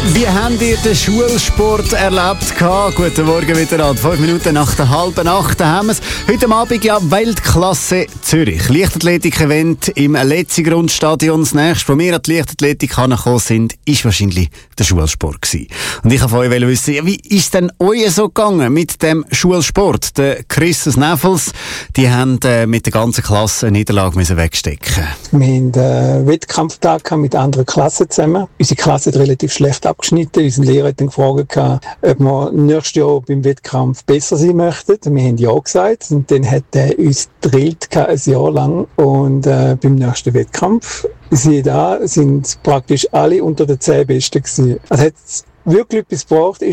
Wie habt ihr den Schulsport erlebt? Guten Morgen wieder an. 5 Minuten nach der 7:30 haben wir es. Heute Abend ja Weltklasse Zürich. Leichtathletik-Event im Letzigrundstadion. Das nächste, wo wir an die Leichtathletik gekommen sind, ist wahrscheinlich der Schulsport gewesen. Und ich wollte von euch wissen, wie ist denn euch so gegangen mit dem Schulsport? Der Christus Neffels, die haben mit der ganzen Klasse eine Niederlage wegstecken. Wir haben einen Wettkampftag mit anderen Klassen zusammen. Unsere Klasse hat relativ schlecht abgeschnitten. Unser Lehrer hat dann gefragt, ob wir nächstes Jahr beim Wettkampf besser sein möchten. Wir haben ja gesagt. Und dann hat er uns gedrillt ein Jahr lang. Und beim nächsten Wettkampf, siehe da, sind praktisch alle unter den 10 Besten gewesen. Also hat es wirklich etwas gebraucht.